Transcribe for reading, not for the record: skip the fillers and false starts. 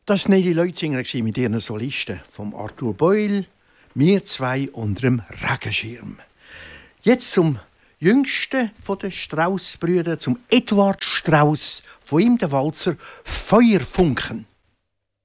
Das war Nelly Leutzinger mit ihren Solisten, vom Arthur Beul, «Wir zwei unter dem Regenschirm». Jetzt zum jüngsten von den Strauss-Brüdern, zum Eduard Strauss, von ihm der Walzer «Feuerfunken».